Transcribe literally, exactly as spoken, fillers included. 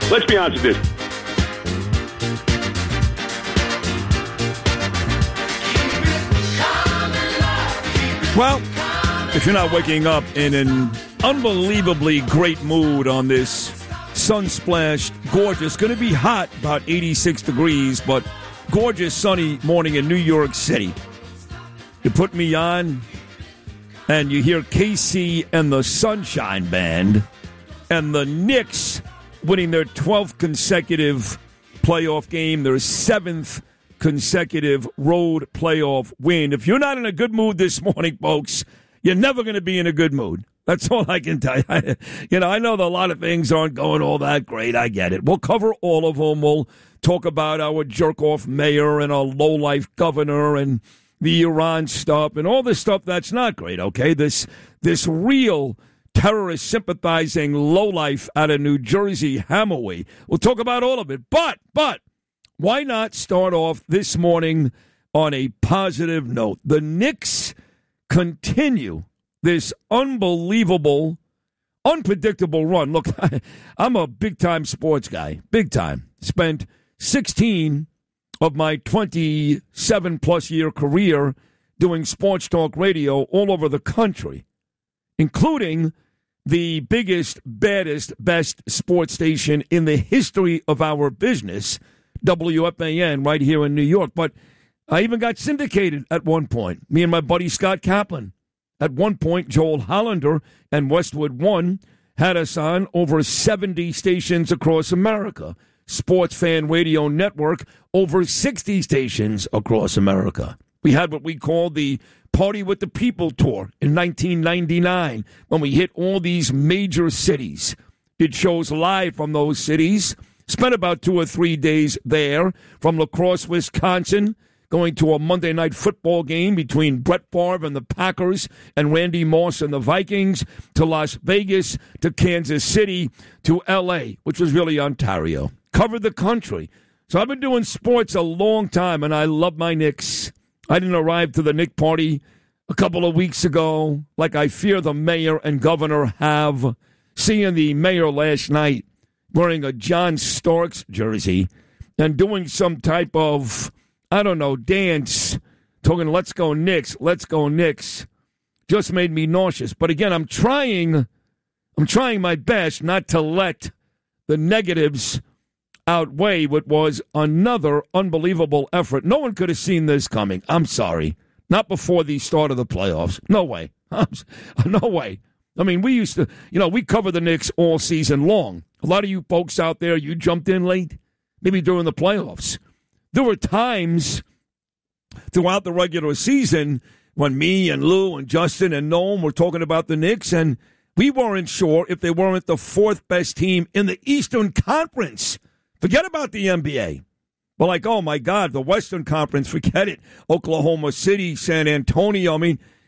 Let's be honest with this. Well, if you're not waking up in an unbelievably great mood on this sun-splashed, gorgeous, going to be hot, about eighty-six degrees, but gorgeous sunny morning in New York City. You put me on, and you hear K C and the Sunshine Band, and the Knicks winning their twelfth consecutive playoff game, their seventh consecutive road playoff win. If you're not in a good mood this morning, folks, you're never going to be in a good mood. That's all I can tell you. You know, I know that a lot of things aren't going all that great. I get it. We'll cover all of them. We'll talk about our jerk-off mayor and our low-life governor and the Iran stuff and all this stuff that's not great, okay? This this real terrorist sympathizing lowlife out of New Jersey, Hammerway. We'll talk about all of it. But, but, why not start off this morning on a positive note? The Knicks continue this unbelievable, unpredictable run. Look, I'm a big-time sports guy, big time. Spent sixteen of my twenty-seven-plus year career doing sports talk radio all over the country, including the biggest, baddest, best sports station in the history of our business, W F A N, right here in New York. But I even got syndicated at one point. Me and my buddy Scott Kaplan. At one point, Joel Hollander and Westwood One had us on over seventy stations across America. Sports Fan Radio Network, over sixty stations across America. We had what we called the Party with the People tour in nineteen ninety-nine when we hit all these major cities. Did shows live from those cities. Spent about two or three days there from La Crosse, Wisconsin, going to a Monday night football game between Brett Favre and the Packers and Randy Moss and the Vikings, to Las Vegas, to Kansas City, to L A, which was really Ontario. Covered the country. So I've been doing sports a long time, and I love my Knicks. I didn't arrive to the Knick party a couple of weeks ago like I fear the mayor and governor have. Seeing the mayor last night wearing a John Starks jersey and doing some type of, I don't know, dance, talking, let's go Knicks, let's go Knicks, just made me nauseous. But again, I'm trying, I'm trying my best not to let the negatives outweigh what was another unbelievable effort. No one could have seen this coming. I'm sorry. Not before the start of the playoffs. No way. No way. I mean, we used to, you know, we cover the Knicks all season long. A lot of you folks out there, you jumped in late, maybe during the playoffs. There were times throughout the regular season when me and Lou and Justin and Noam were talking about the Knicks, and we weren't sure if they weren't the fourth best team in the Eastern Conference. Forget about the N B A. But like, oh, my God, the Western Conference, forget it. Oklahoma City, San Antonio. I mean,